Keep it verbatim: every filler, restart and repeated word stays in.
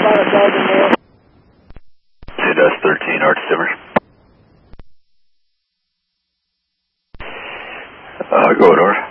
about a dozen more. two dash thirteen, Arch Timbers. Uh, go ahead, Arch.